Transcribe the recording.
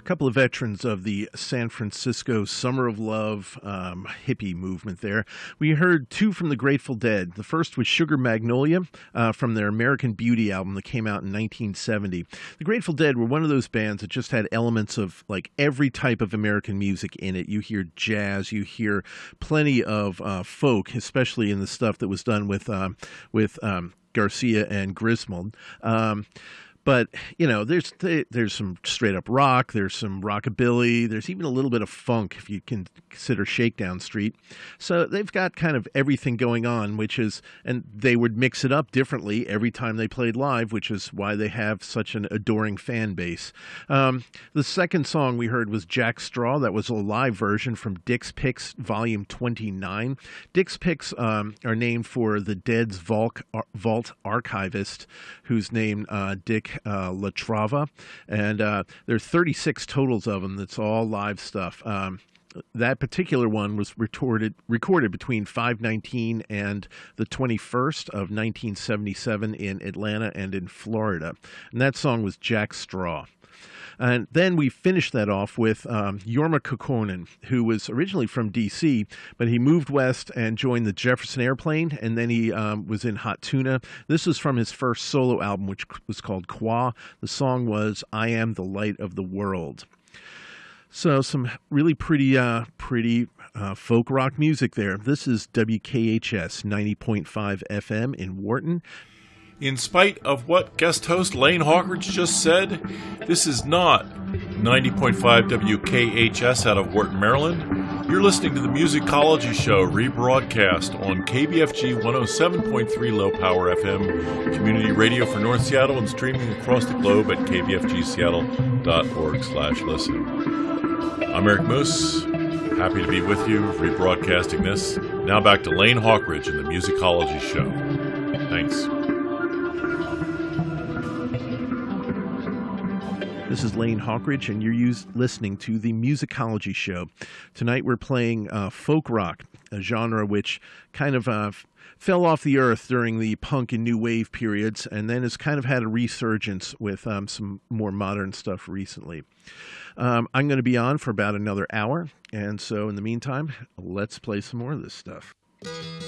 couple of veterans of the San Francisco Summer of Love hippie movement there. We heard two from the Grateful Dead. The first was Sugar Magnolia from their American Beauty album that came out in 1970. The Grateful Dead were one of those bands that just had elements of like every type of American music in it. You hear jazz, you hear plenty of folk, especially in the stuff that was done with Garcia and Griswold. But, you know, there's some straight up rock, there's some rockabilly, there's even a little bit of funk if you can consider Shakedown Street. So they've got kind of everything going on, and they would mix it up differently every time they played live, which is why they have such an adoring fan base. The second song we heard was Jack Straw. That was a live version from Dick's Picks Volume 29. Dick's Picks are named for the Dead's vault archivist, who's named Dick LaTrava, and there are 36 totals of them. That's all live stuff. That particular one was recorded between 5/19 and the 21st of 1977 in Atlanta and in Florida. And that song was Jack Straw. And then we finished that off with Jorma Kaukonen, who was originally from D.C., but he moved west and joined the Jefferson Airplane, and then he was in Hot Tuna. This was from his first solo album, which was called Qua. The song was I Am the Light of the World. So some really pretty folk rock music there. This is WKHS 90.5 FM in Wharton. In spite of what guest host Lane Hawkridge just said, this is not 90.5 WKHS out of Wharton, Maryland. You're listening to the Musicology Show, rebroadcast on KBFG 107.3 Low Power FM, community radio for North Seattle, and streaming across the globe at kbfgseattle.org/listen. I'm Eric Moose. Happy to be with you, rebroadcasting this. Now back to Lane Hawkridge and the Musicology Show. Thanks. This is Lane Hawkridge, and you're listening to the Musicology Show. Tonight we're playing folk rock, a genre which kind of fell off the earth during the punk and new wave periods, and then has kind of had a resurgence with some more modern stuff recently. I'm going to be on for about another hour, and so in the meantime, let's play some more of this stuff.